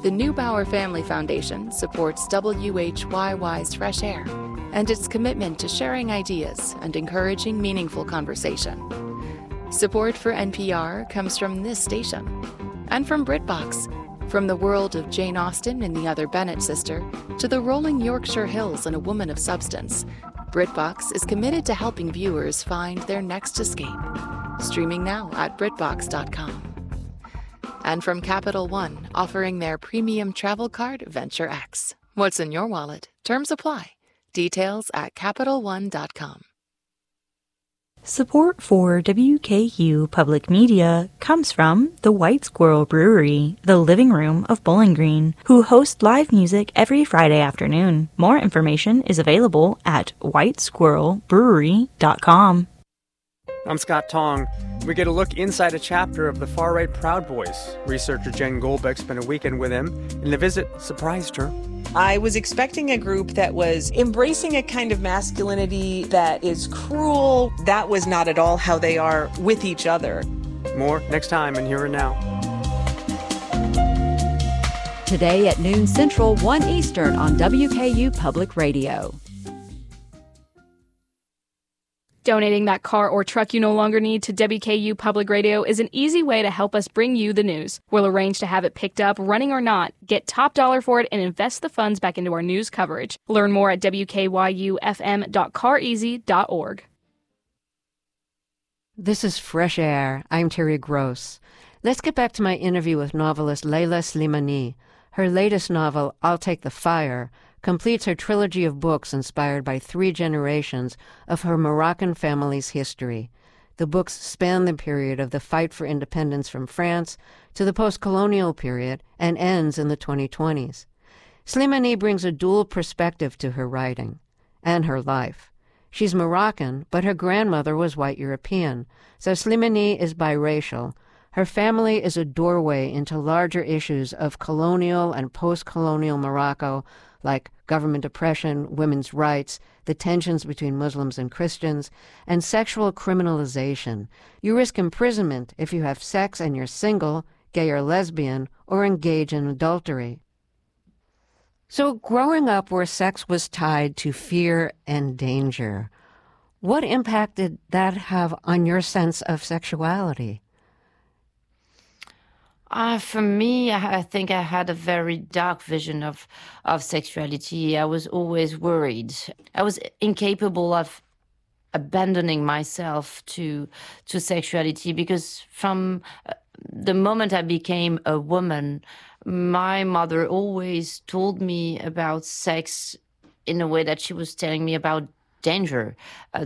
The Neubauer Family Foundation supports WHYY's Fresh Air and its commitment to sharing ideas and encouraging meaningful conversation. Support for NPR comes from this station and from BritBox, from the world of Jane Austen and the Other Bennet Sister to the rolling Yorkshire Hills and A Woman of Substance. BritBox is committed to helping viewers find their next escape. Streaming now at BritBox.com. And from Capital One, offering their premium travel card, Venture X. What's in your wallet? Terms apply. Details at CapitalOne.com. Support for WKU Public Media comes from the White Squirrel Brewery, the living room of Bowling Green, who host live music every Friday afternoon. More information is available at whitesquirrelbrewery.com. I'm Scott Tong. We get a look inside a chapter of the far-right Proud Boys. Researcher Jen Goldbeck spent a weekend with him, and the visit surprised her. I was expecting a group that was embracing a kind of masculinity that is cruel. That was not at all how they are with each other. More next time in Here and Now. Today at noon Central, 1 Eastern on WKU Public Radio. Donating that car or truck you no longer need to WKU Public Radio is an easy way to help us bring you the news. We'll arrange to have it picked up, running or not, get top dollar for it, and invest the funds back into our news coverage. Learn more at wkyufm.careasy.org. This is Fresh Air. I'm Terry Gross. Let's get back to my interview with novelist Leila Slimani. Her latest novel, I'll Take the Fire, completes her trilogy of books inspired by 3 generations of her Moroccan family's history. The books span the period of the fight for independence from France to the post-colonial period and ends in the 2020s. Slimani brings a dual perspective to her writing and her life. She's Moroccan, but her grandmother was white European, so Slimani is biracial. Her family is a doorway into larger issues of colonial and post-colonial Morocco, like government oppression, women's rights, the tensions between Muslims and Christians, and sexual criminalization. You risk imprisonment if you have sex and you're single, gay or lesbian, or engage in adultery. So growing up where sex was tied to fear and danger, what impact did that have on your sense of sexuality? For me, I think I had a very dark vision of sexuality. I was always worried. I was incapable of abandoning myself to sexuality because from the moment I became a woman, my mother always told me about sex in a way that she was telling me about danger.